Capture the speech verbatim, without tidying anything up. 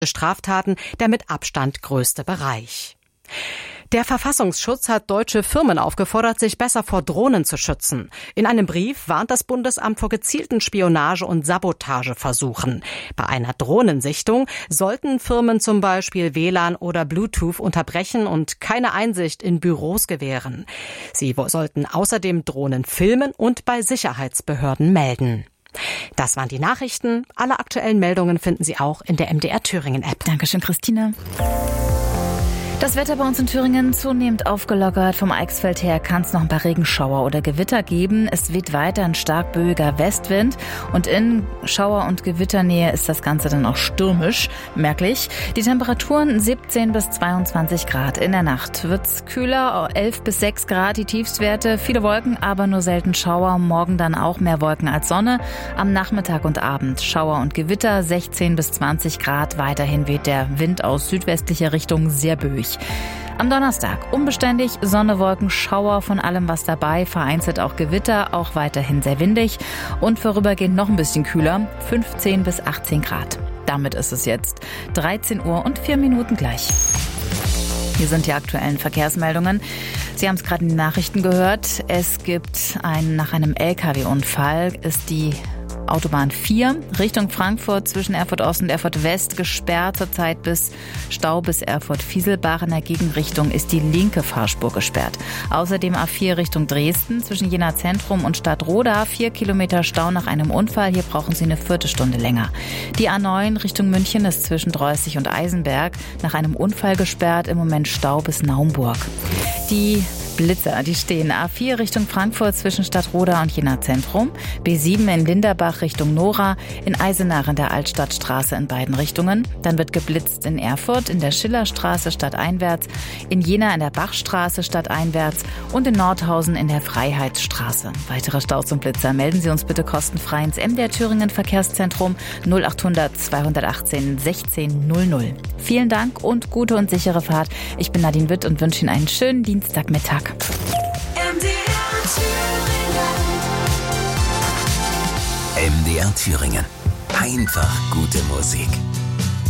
Straftaten der mit Abstand größte Bereich. Der Verfassungsschutz hat deutsche Firmen aufgefordert, sich besser vor Drohnen zu schützen. In einem Brief warnt das Bundesamt vor gezielten Spionage- und Sabotageversuchen. Bei einer Drohnensichtung sollten Firmen zum Beispiel W L A N oder Bluetooth unterbrechen und keine Einsicht in Büros gewähren. Sie sollten außerdem Drohnen filmen und bei Sicherheitsbehörden melden. Das waren die Nachrichten. Alle aktuellen Meldungen finden Sie auch in der M D R Thüringen App. Dankeschön, Christina. Das Wetter bei uns in Thüringen zunehmend aufgelockert. Vom Eichsfeld her kann es noch ein paar Regenschauer oder Gewitter geben. Es weht weiter ein stark böiger Westwind und in Schauer- und Gewitternähe ist das Ganze dann auch stürmisch, merklich. Die Temperaturen siebzehn bis zweiundzwanzig Grad. In der Nacht wird's kühler, elf bis sechs Grad die Tiefstwerte. Viele Wolken, aber nur selten Schauer. Morgen dann auch mehr Wolken als Sonne. Am Nachmittag und Abend Schauer und Gewitter, sechzehn bis zwanzig Grad. Weiterhin weht der Wind aus südwestlicher Richtung sehr böig. Am Donnerstag unbeständig, Sonne, Wolken, Schauer, von allem was dabei, vereinzelt auch Gewitter, auch weiterhin sehr windig und vorübergehend noch ein bisschen kühler, fünfzehn bis achtzehn Grad. Damit ist es jetzt dreizehn Uhr und vier Minuten gleich. Hier sind die aktuellen Verkehrsmeldungen. Sie haben es gerade in den Nachrichten gehört. Es gibt einen, nach einem L K W-Unfall ist die Autobahn vier Richtung Frankfurt zwischen Erfurt Ost und Erfurt West gesperrt. Zurzeit bis Stau bis Erfurt-Fieselbach. In der Gegenrichtung ist die linke Fahrspur gesperrt. Außerdem A vier Richtung Dresden zwischen Jena Zentrum und Stadtroda. Vier Kilometer Stau nach einem Unfall. Hier brauchen Sie eine Viertelstunde länger. Die A neun Richtung München ist zwischen Dreußig und Eisenberg nach einem Unfall gesperrt. Im Moment Stau bis Naumburg. Die Blitzer, die stehen A vier Richtung Frankfurt zwischen Stadtroda und Jena Zentrum, B sieben in Linderbach Richtung Nora, in Eisenach in der Altstadtstraße in beiden Richtungen. Dann wird geblitzt in Erfurt in der Schillerstraße stadteinwärts, in Jena in der Bachstraße stadteinwärts und in Nordhausen in der Freiheitsstraße. Weitere Staus und Blitzer melden Sie uns bitte kostenfrei ins M D R Thüringen Verkehrszentrum null acht hundert zweihundertachtzehn sechzehn null null. Vielen Dank und gute und sichere Fahrt. Ich bin Nadine Witt und wünsche Ihnen einen schönen Dienstagmittag. M D R Thüringen. M D R Thüringen. Einfach gute Musik.